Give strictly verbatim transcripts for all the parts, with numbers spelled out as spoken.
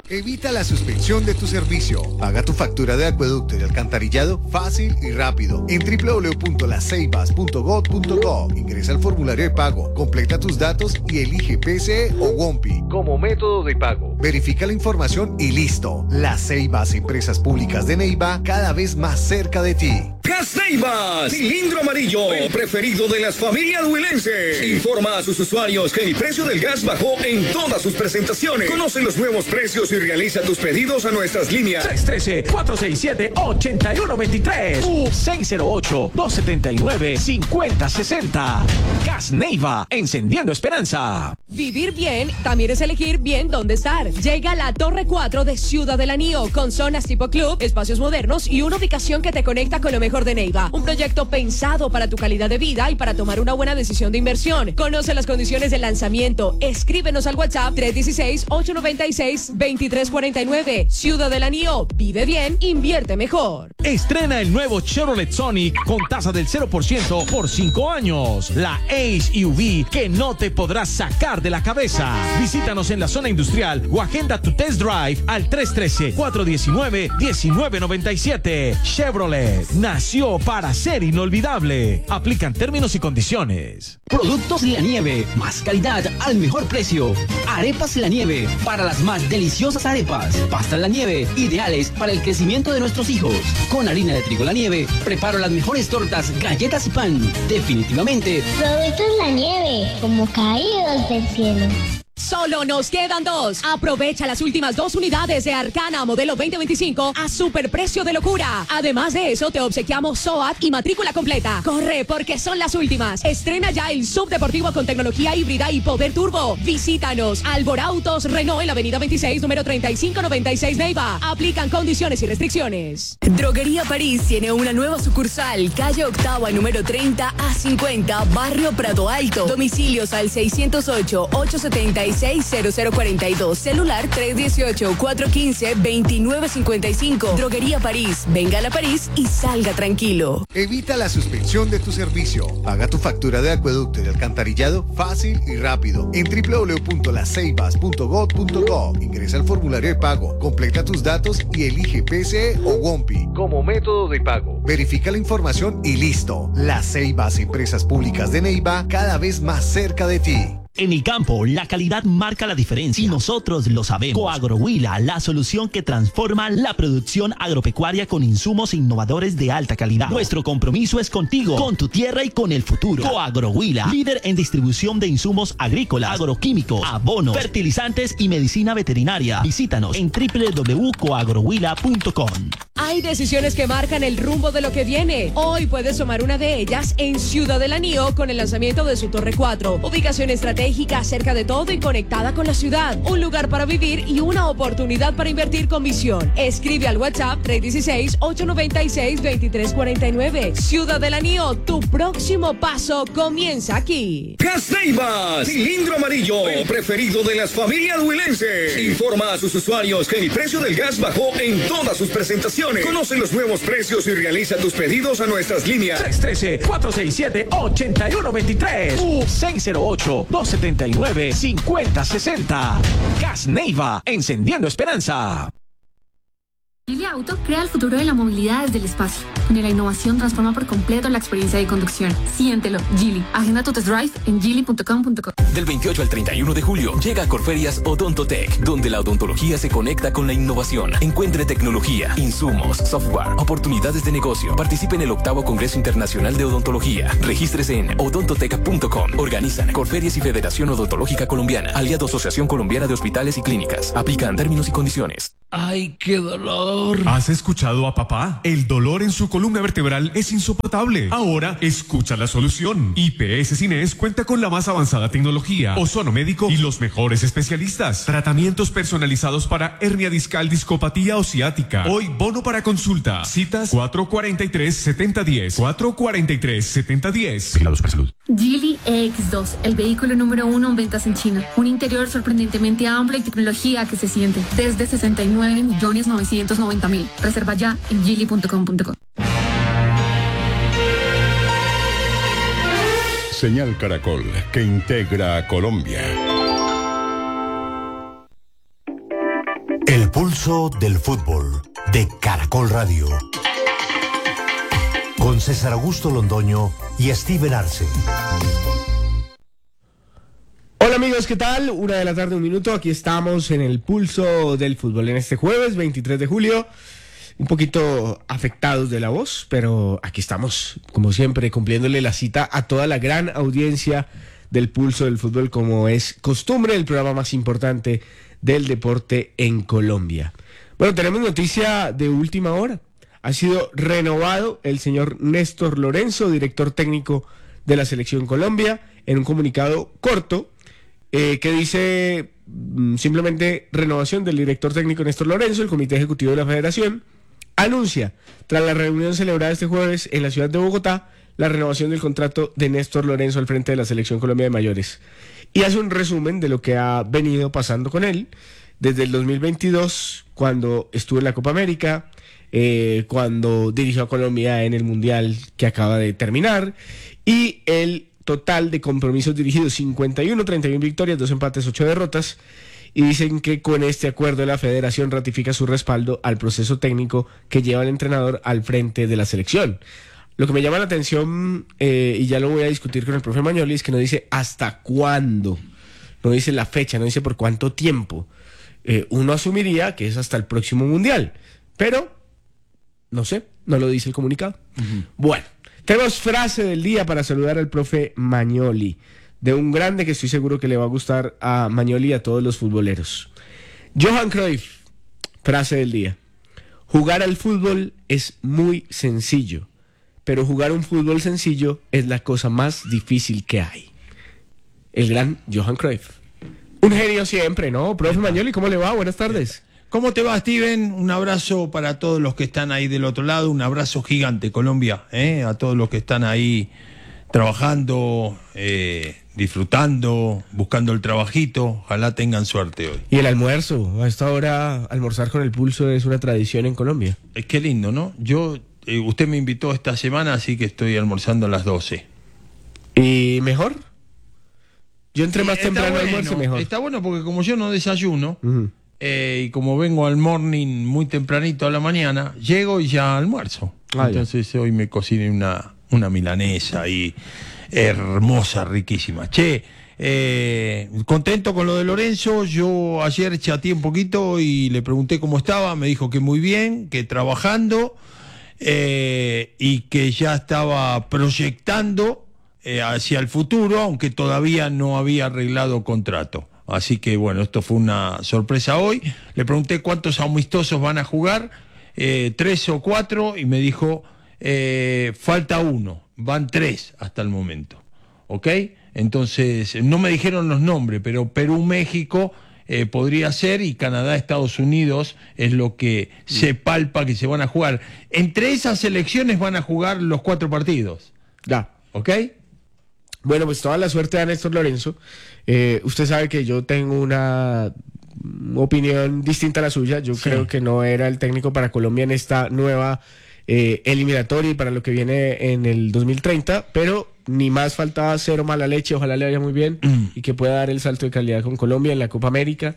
Evita la suspensión de tu servicio. Paga tu factura de acueducto y de alcantarillado fácil y rápido en doble u doble u doble u punto las ceibas punto gov punto co. Ingresa al formulario de pago, completa tus datos y elige P C E o WOMPI como método de pago. Verifica la información y listo. Las Ceibas, empresas públicas de Neiva, cada vez más cerca de ti. Gas Neiva, cilindro amarillo, el preferido de las familias huilenses. Informa a sus usuarios que el precio del gas bajó en todas sus presentaciones. Conoce los nuevos precios y realiza tus pedidos a nuestras líneas tres uno tres, cuatro seis siete, ocho uno dos tres u seis cero ocho, dos siete nueve, cinco cero seis cero. Gas Neiva, encendiendo esperanza. Vivir bien también es elegir bien dónde estar. Llega la Torre cuatro de Ciudad del Anillo, con zonas tipo club, espacios modernos y una ubicación que te conecta con lo mejor de Neiva. Un proyecto pensado para tu calidad de vida y para tomar una buena decisión de inversión. Conoce las condiciones del lanzamiento. Escríbenos al WhatsApp tres uno seis, ocho nueve seis, dos tres cuatro nueve. Ciudad del Anillo, vive bien, invierte mejor. Estrena el nuevo Chevrolet Sonic con tasa del cero por ciento por cinco años. La S U V que no te podrás sacar de la cabeza. Visítanos en la zona industrial o agenda tu test drive al tres uno tres, cuatro uno nueve, uno nueve nueve siete. Chevrolet nació para ser inolvidable. Aplican términos y condiciones. Productos La Nieve, más calidad al mejor precio. Arepas La Nieve, para las más deliciosas arepas. Pastas La Nieve, ideales para el crecimiento de nuestros hijos. Con harina de trigo La Nieve, preparo las mejores tortas, galletas y pan. Definitivamente, Productos La Nieve, como caídos del cielo. Solo nos quedan dos. Aprovecha las últimas dos unidades de Arcana modelo veinte veinticinco a superprecio de locura. Además de eso, te obsequiamos S O A T y matrícula completa. Corre, porque son las últimas. Estrena ya el subdeportivo con tecnología híbrida y poder turbo. Visítanos. Alborautos Renault en la avenida veintiséis, número treinta y cinco noventa y seis Neiva. Aplican condiciones y restricciones. Droguería París tiene una nueva sucursal. Calle Octava, número treinta a cincuenta, Barrio Prado Alto. Domicilios al seiscientos ocho, ochocientos setenta y seis, cero cero cuarenta y dos. Celular tres uno ocho, cuatro uno cinco, dos nueve cinco cinco. Droguería París. Venga a la París y salga tranquilo. Evita la suspensión de tu servicio. Paga tu factura de acueducto y de alcantarillado fácil y rápido en doble u doble u doble u punto las ceibas punto gov punto co. Ingresa al formulario de pago, completa tus datos y elige P C E o WOMPI como método de pago. Verifica la información y listo. Las Ceibas, empresas públicas de Neiva, cada vez más cerca de ti. En el campo, la calidad marca la diferencia y nosotros lo sabemos. Coagrohuila, la solución que transforma la producción agropecuaria con insumos innovadores de alta calidad. Nuestro compromiso es contigo, con tu tierra y con el futuro. Coagrohuila, líder en distribución de insumos agrícolas, agroquímicos, abonos, fertilizantes y medicina veterinaria. Visítanos en doble u doble u doble u punto coagrohuila punto com. Hay decisiones que marcan el rumbo de lo que viene. Hoy puedes tomar una de ellas en Ciudad del Anillo con el lanzamiento de su Torre cuatro. Ubicación estratégica cerca de todo y conectada con la ciudad. Un lugar para vivir y una oportunidad para invertir con visión. Escribe al WhatsApp tres uno seis, ocho nueve seis, dos tres cuatro nueve. Ciudad del Anillo, tu próximo paso comienza aquí. Gas Neiva, cilindro amarillo, el preferido de las familias huilenses. Informa a sus usuarios que el precio del gas bajó en todas sus presentaciones. Conoce los nuevos precios y realiza tus pedidos a nuestras líneas tres uno tres, cuatro seis siete, ocho uno dos tres u seis cero ocho, dos siete nueve, cinco cero seis cero. Gas Neiva, encendiendo esperanza. Geely Auto crea el futuro de la movilidad desde el espacio, donde la innovación transforma por completo la experiencia de conducción. Siéntelo, Geely. Agenda tu test drive en geely punto com punto co. Del veintiocho al treinta y uno de julio llega a Corferias Odontotech, donde la odontología se conecta con la innovación. Encuentre tecnología, insumos, software, oportunidades de negocio. Participe en el octavo Congreso Internacional de Odontología. Regístrese en odontotech punto com. Organizan Corferias y Federación Odontológica Colombiana. Aliado Asociación Colombiana de Hospitales y Clínicas. Aplican términos y condiciones. ¡Ay, qué dolor! ¿Has escuchado a papá? El dolor en su columna vertebral es insoportable. Ahora, escucha la solución. I P S Cines cuenta con la más avanzada tecnología, ozono médico y los mejores especialistas. Tratamientos personalizados para hernia discal, discopatía o ciática. Hoy, bono para consulta. Citas cuatro cuatro tres, siete cero uno cero. cuatro cuatro tres, siete cero uno cero. Vigilados para salud. Geely E X dos, el vehículo número uno en ventas en China. Un interior sorprendentemente amplio y tecnología que se siente. Desde sesenta y nueve millones novecientos noventa mil. Reserva ya en geely punto com punto co. Señal Caracol, que integra a Colombia. El pulso del fútbol de Caracol Radio. Con César Augusto Londoño y Steven Arce. Hola amigos, ¿qué tal? Una de la tarde, un minuto. Aquí estamos en el pulso del fútbol en este jueves veintitrés de julio. Un poquito afectados de la voz, pero aquí estamos, como siempre, cumpliéndole la cita a toda la gran audiencia del pulso del fútbol, como es costumbre, el programa más importante del deporte en Colombia. Bueno, tenemos noticia de última hora. Ha sido renovado el señor Néstor Lorenzo, director técnico de la Selección Colombia, en un comunicado corto eh, que dice mm, simplemente renovación del director técnico Néstor Lorenzo. El Comité Ejecutivo de la Federación anuncia, tras la reunión celebrada este jueves en la ciudad de Bogotá, la renovación del contrato de Néstor Lorenzo al frente de la Selección Colombia de Mayores. Y hace un resumen de lo que ha venido pasando con él desde el dos mil veintidós, cuando estuvo en la Copa América, eh, cuando dirigió a Colombia en el Mundial que acaba de terminar, y el total de compromisos dirigidos, cincuenta y uno, treinta y una victorias, dos empates, ocho derrotas, y dicen que con este acuerdo la federación ratifica su respaldo al proceso técnico que lleva el entrenador al frente de la selección. Lo que me llama la atención, eh, y ya lo voy a discutir con el profe Magnoli, es que no dice hasta cuándo, no dice la fecha, no dice por cuánto tiempo. Eh, uno asumiría que es hasta el próximo Mundial, pero no sé, no lo dice el comunicado. Uh-huh. Bueno, tenemos frase del día para saludar al profe Magnoli, de un grande que estoy seguro que le va a gustar a Magnoli y a todos los futboleros. Johan Cruyff, frase del día: jugar al fútbol es muy sencillo, pero jugar un fútbol sencillo es la cosa más difícil que hay. El gran Johan Cruyff. Un genio siempre, ¿no? Profe Magnoli, ¿cómo le va? Buenas tardes. ¿Cómo te va, Steven? Un abrazo para todos los que están ahí del otro lado, un abrazo gigante, Colombia, ¿eh? A todos los que están ahí trabajando, eh, disfrutando, buscando el trabajito. Ojalá tengan suerte hoy. Y el almuerzo, a esta hora almorzar con el pulso es una tradición en Colombia. Es que lindo, ¿no? Yo, eh, usted me invitó esta semana, así que estoy almorzando a las doce. ¿Y mejor? Yo entre más sí, temprano bueno, almuerzo mejor. Está bueno porque como yo no desayuno, uh-huh. eh, y como vengo al morning muy tempranito a la mañana, llego y ya almuerzo. Ah, Entonces ya. Hoy me cociné una, una milanesa y hermosa, riquísima. Che, eh, contento con lo de Lorenzo. Yo ayer chateé un poquito y le pregunté cómo estaba. Me dijo que muy bien, que trabajando, eh, y que ya estaba proyectando eh, hacia el futuro, aunque todavía no había arreglado contrato. Así que bueno, esto fue una sorpresa hoy. Le pregunté cuántos amistosos van a jugar, eh, tres o cuatro, y me dijo eh, falta uno, van tres hasta el momento, ¿ok? Entonces, no me dijeron los nombres, pero Perú, México eh, podría ser, y Canadá, Estados Unidos es lo que se palpa que se van a jugar. Entre esas selecciones van a jugar los cuatro partidos. Ya. ¿Ok? Bueno, pues toda la suerte a Néstor Lorenzo. Eh, usted sabe que yo tengo una opinión distinta a la suya. Yo sí. creo que no era el técnico para Colombia en esta nueva eh, eliminatoria y para lo que viene en el dos mil treinta, pero ni más faltaba, cero mala leche. Ojalá le vaya muy bien mm. y que pueda dar el salto de calidad con Colombia en la Copa América.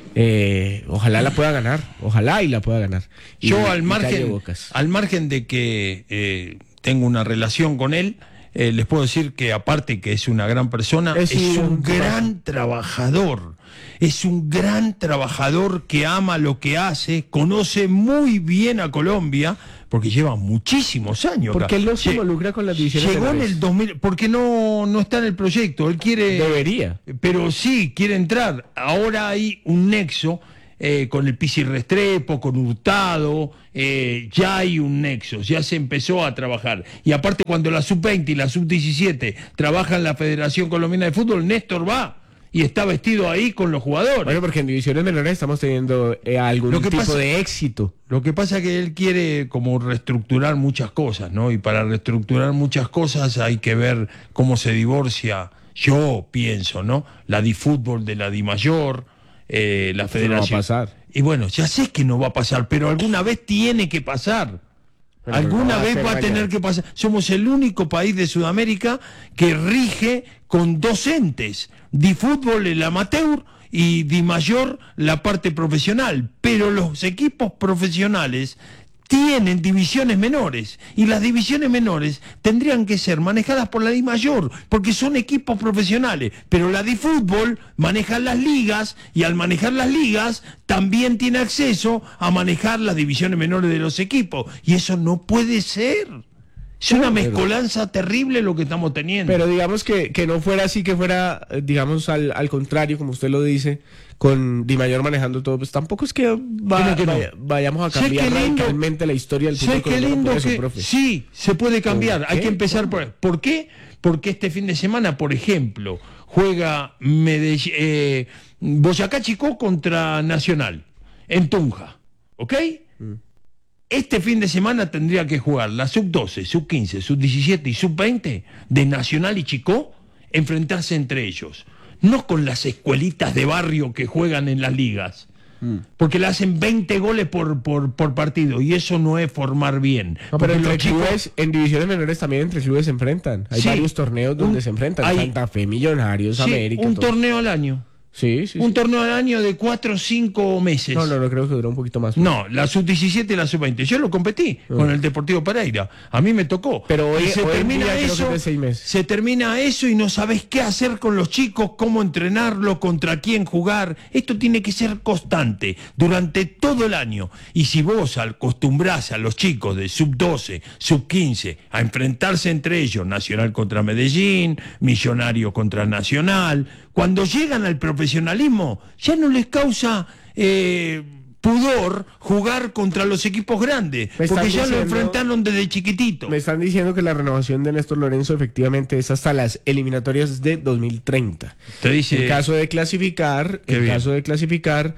Eh, ojalá la pueda ganar, ojalá y la pueda ganar. Y, yo al margen, al margen de que eh, tengo una relación con él, Eh, les puedo decir que aparte que es una gran persona, es, es un, un gran trabajador, es un gran trabajador que ama lo que hace, conoce muy bien a Colombia, porque lleva muchísimos años. Porque él no se involucra con las divisiones. Llegó en el dos mil, porque no, no está en el proyecto, él quiere... Debería. Pero sí, quiere entrar. Ahora hay un nexo eh, con el Pizzi Restrepo, con Hurtado, eh, ya hay un nexo, ya se empezó a trabajar. Y aparte cuando la sub veinte y la sub diecisiete trabajan en la Federación Colombiana de Fútbol, Néstor va y está vestido ahí con los jugadores. Bueno, porque en divisiones menores estamos teniendo eh, algún tipo pasa, de éxito. Lo que pasa es que él quiere como reestructurar muchas cosas, ¿no? Y para reestructurar muchas cosas hay que ver cómo se divorcia, yo pienso, ¿no? La DiFútbol de la DiMayor, eh, la Federación. No va a pasar. Y bueno, ya sé que no va a pasar, pero alguna vez tiene que pasar. Pero alguna vez va a tener que pasar. Somos el único país de Sudamérica que rige con dos entes: DiFútbol, el amateur, y Di Mayor la parte profesional, pero los equipos profesionales tienen divisiones menores y las divisiones menores tendrían que ser manejadas por la Di Mayor porque son equipos profesionales, pero la Di Fútbol maneja las ligas y al manejar las ligas también tiene acceso a manejar las divisiones menores de los equipos y eso no puede ser. Es una mezcolanza terrible lo que estamos teniendo. Pero digamos que, que no fuera así, que fuera, digamos, al, al contrario, como usted lo dice, con Di Mayor manejando todo, pues tampoco es que, va, que no. vaya, vayamos a cambiar radicalmente la historia del fútbol colombiano por eso, que, profe. Sí, se puede cambiar. Hay que empezar por... ¿Por qué? Porque este fin de semana, por ejemplo, juega Medellín, eh, Boyacá Chicó contra Nacional, en Tunja, ¿ok? Mm. Este fin de semana tendría que jugar la sub doce, sub quince, sub diecisiete y sub veinte de Nacional y Chicó, enfrentarse entre ellos. No con las escuelitas de barrio que juegan en las ligas. Mm. Porque le hacen veinte goles por, por, por partido y eso no es formar bien. No, pero entre clubes, chicos... en divisiones menores también entre clubes se enfrentan. Hay sí, varios torneos donde un, se enfrentan. Hay, Santa Fe, Millonarios, sí, América. Un todo. torneo al año. Sí, sí, un sí. torneo al año de cuatro o cinco meses. No, no, no, creo que duró un poquito más. No, la sub diecisiete y la sub veinte. Yo lo competí uh. con el Deportivo Pereira. A mí me tocó. Pero hoy, se hoy termina día eso. Creo que es de seis meses. Se termina eso y no sabes qué hacer con los chicos, cómo entrenarlo, contra quién jugar. Esto tiene que ser constante durante todo el año. Y si vos acostumbrás a los chicos de sub doce, sub quince a enfrentarse entre ellos, Nacional contra Medellín, Millonario contra Nacional, cuando llegan al profesionalismo, ya no les causa eh, pudor jugar contra los equipos grandes, porque ya diciendo, lo enfrentaron desde chiquitito. Me están diciendo que la renovación de Néstor Lorenzo efectivamente es hasta las eliminatorias de dos mil treinta. Te dice, en caso de clasificar, en caso de clasificar,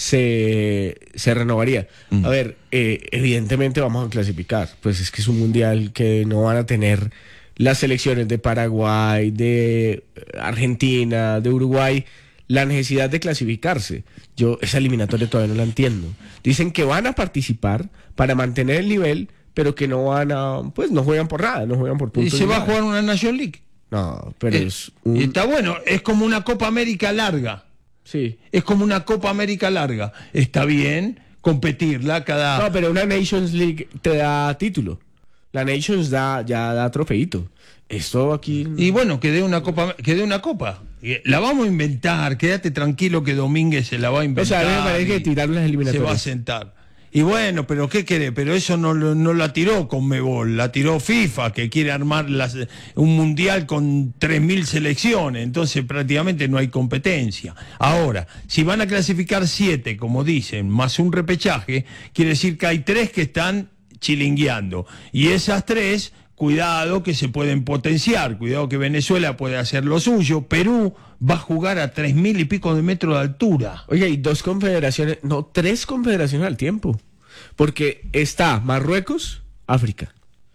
se, se renovaría. Mm. A ver, eh, evidentemente vamos a clasificar, pues es que es un mundial que no van a tener las selecciones de Paraguay, de Argentina, de Uruguay, la necesidad de clasificarse. Yo esa eliminatoria todavía no la entiendo. Dicen que van a participar para mantener el nivel, pero que no van a, pues no juegan por nada, no juegan por puntos. ¿Y se va a jugar una Nation League? No, pero eh, es un... Está bueno, es como una Copa América larga. Sí. Es como una Copa América larga. Está bien competirla cada... No, pero una Nations League te da título. La Nations da, ya da trofeito. Esto aquí... Y bueno, que dé una copa, que dé una copa. La vamos a inventar, quédate tranquilo que Domínguez se la va a inventar. O sea, a mí me parece que tirar las eliminatorias. Se va a sentar. Y bueno, pero ¿qué quiere? Pero eso no, no la tiró Conmebol, la tiró FIFA, que quiere armar las, un mundial con tres mil selecciones, entonces prácticamente no hay competencia. Ahora, si van a clasificar siete, como dicen, más un repechaje, quiere decir que hay tres que están chilingueando. Y esas tres, cuidado que se pueden potenciar, cuidado que Venezuela puede hacer lo suyo, Perú va a jugar a tres mil y pico de metros de altura. Oye, y dos confederaciones, no, tres confederaciones al tiempo, porque está Marruecos, África,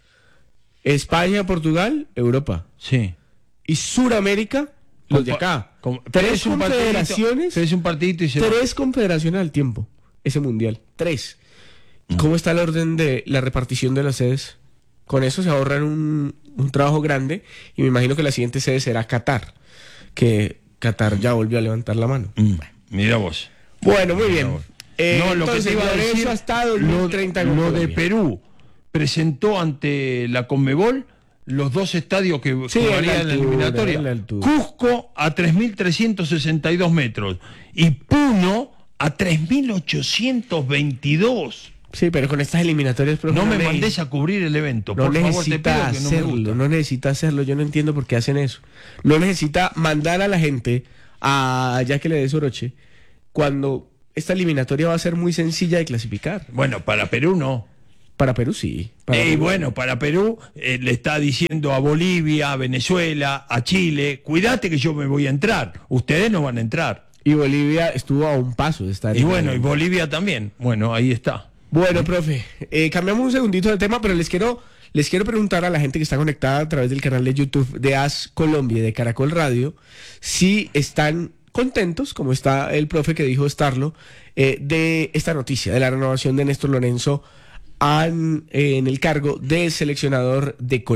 España, Portugal, Europa. Sí. Y Suramérica, los de acá. Como, tres confederaciones. Tres un partidito y se Tres va. confederaciones al tiempo, ese mundial, tres. ¿Y cómo está el orden de la repartición de las sedes? Con eso se ahorran un, un trabajo grande y me imagino que la siguiente sede será Qatar, que Qatar ya volvió a levantar la mano. Mm, mira vos. Bueno, muy bien. Eh, no, lo entonces, que te iba a decir, hasta dos mil treinta lo, lo de Perú presentó ante la Conmebol los dos estadios que sí, jugarían en la eliminatoria. Cusco a tres mil trescientos sesenta y dos metros y Puno a tres mil ochocientos veintidós. Sí, pero con estas eliminatorias... No me mandes a cubrir el evento, no por necesita favor, te pido que no hacerlo, me gusta. No necesita hacerlo, yo no entiendo por qué hacen eso. No necesita mandar a la gente a ya que le dé su broche, cuando esta eliminatoria va a ser muy sencilla de clasificar. Bueno, para Perú no. Para Perú sí. Y eh, bueno, para Perú eh, le está diciendo a Bolivia, a Venezuela, a Chile, cuídate que yo me voy a entrar, ustedes no van a entrar. Y Bolivia estuvo a un paso de estar... Y bueno, y Bolivia también. Bueno, ahí está. Bueno, profe, eh, cambiamos un segundito de tema, pero les quiero, les quiero preguntar a la gente que está conectada a través del canal de YouTube de A S Colombia y de Caracol Radio, si están contentos, como está el profe que dijo estarlo, eh, de esta noticia, de la renovación de Néstor Lorenzo en, eh, en el cargo de seleccionador de Colombia.